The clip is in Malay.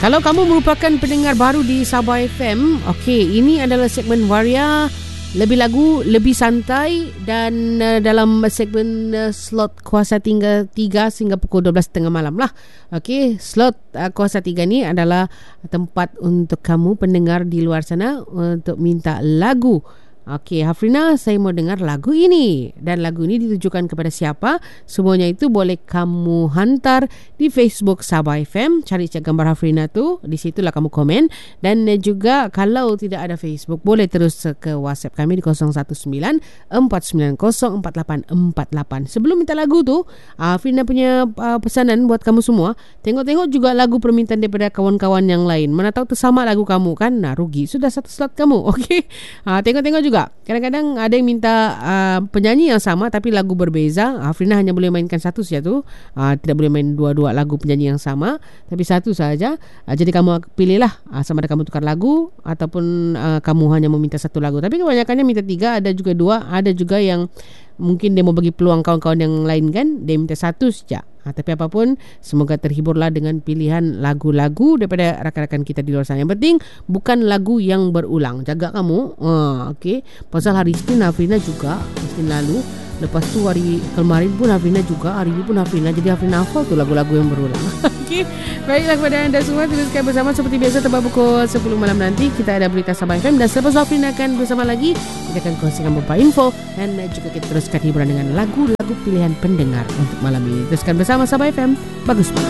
Kalau kamu merupakan pendengar baru di Sabah FM, okey, ini adalah segmen Waria, lebih lagu, lebih santai, dan dalam segmen slot Kuasa 3 sehingga pukul 12.30 malam lah. Okey, slot Kuasa 3 ni adalah tempat untuk kamu pendengar di luar sana untuk minta lagu. Okey, Hafrina, saya mau dengar lagu ini. Dan lagu ini ditujukan kepada siapa? Semuanya itu boleh kamu hantar di Facebook Sabah FM. Cari gambar Hafrina tu, di situlah kamu komen. Dan juga kalau tidak ada Facebook, boleh terus ke WhatsApp kami di 019-490-4848. Sebelum minta lagu tu, Hafrina punya pesanan buat kamu semua. Tengok-tengok juga lagu permintaan daripada kawan-kawan yang lain. Mana tahu tersama lagu kamu kan? Nah, rugi. Sudah satu slot kamu. Okey. Tengok-tengok juga. Kadang-kadang ada yang minta penyanyi yang sama tapi lagu berbeza. Hafrina hanya boleh mainkan satu saja tu. Tidak boleh main dua-dua lagu penyanyi yang sama, tapi satu saja. Jadi kamu pilihlah sama ada kamu tukar lagu ataupun kamu hanya meminta satu lagu. Tapi kebanyakannya minta 3, ada juga 2, ada juga yang mungkin dia mau bagi peluang kawan-kawan yang lain kan, dia minta satu saja. Tapi apapun, semoga terhiburlah dengan pilihan lagu-lagu daripada rakan-rakan kita di luar sana. Yang penting bukan lagu yang berulang. Jaga kamu. Okey. Pasal hari Isnin Hafrina juga, Isnin lalu, lepas tu hari kemarin pun Hafrina juga, hari ini pun Hafrina. Jadi Hafrina hafal tu lagu-lagu yang berulang. Okey. Baiklah kepada anda semua, teruskan bersama seperti biasa tepat pukul 10 malam nanti kita ada berita Sabah FM, dan selepas Hafrina akan bersama lagi. Kita akan kongsikan beberapa info dan juga kita teruskan hiburan dengan lagu-lagu pilihan pendengar untuk malam ini. Teruskan bersama Sabah FM. Bagus banget.